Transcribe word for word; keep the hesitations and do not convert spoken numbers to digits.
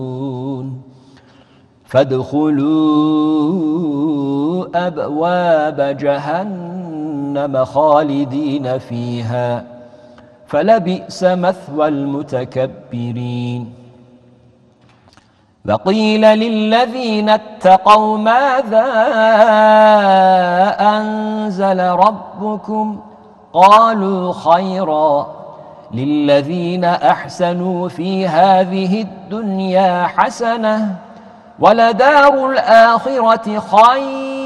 فادخلوا أبواب جهنم خالدين فيها فلبئس مثوى المتكبرين. وقيل للذين اتقوا ماذا أنزل ربكم قالوا خيرا للذين أحسنوا في هذه الدنيا حسنة ولدار الآخرة خير